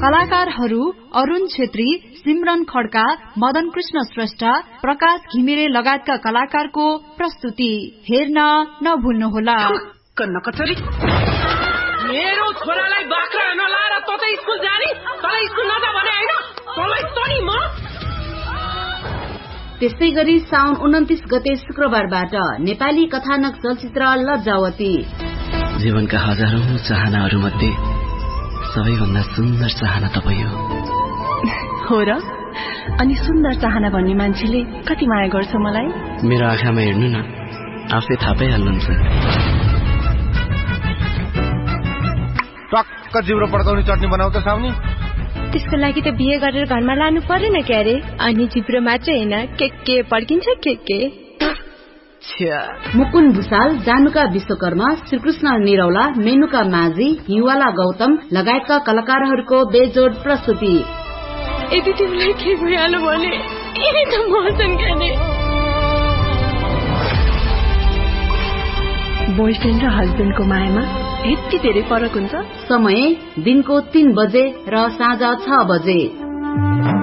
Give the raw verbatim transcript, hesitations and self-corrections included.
कलाकारहरू अरुण छेत्री, सिमरन खड्का, मदन कृष्ण श्रेष्ठ, प्रकाश घिमिरे लगायतका कलाकारको प्रस्तुति हेर्न नभुल्नुहोला। मेरो छोरालाई बाख्रा नलाएर त त स्कुल जाने, तँलाई स्कुल नजा भने हैन, तँलाई तनी म। त्यस्तै गरी साउन उन्तिस गते शुक्रबारबाट नेपाली कथानक चलचित्र लज्जावती। जीवनका हजारौं चाहनाहरू मध्ये सबैभन्दा सुन्दर चाहना तपाईँ हो। हो र? अनि सुन्दर चाहना भन्ने मान्छेले कति माया गर्छ मलाई? मेरो आँखामा हेर्नु न, आफै थाहा पाइहाल्नुहुन्छ। टक्क जिब्रो पड्काउने चटनी बनाउ त साउनी। त्यसको लागि त बिहे गरेर घरमा लानु परेन क्यारे। अनि जिब्रो मात्र हैन, के के पड्किन्छ के के। मुकुन भुसाल, जानुका विश्वकर्मा, श्रीकृष्ण निरौला, मेनुका माझी, हिवाला गौतम लगायतका कलाकारहरूको बेजोड प्रस्तुति। यदि तिमीलाई के भइहाल्यो भने यही त मौसम क्यारे। बोयफ्रेन्ड र हस्बेन्डको मायामा यति धेरै फरक हुन्छ। समय दिनको तीन बजे र साँझ छ बजे।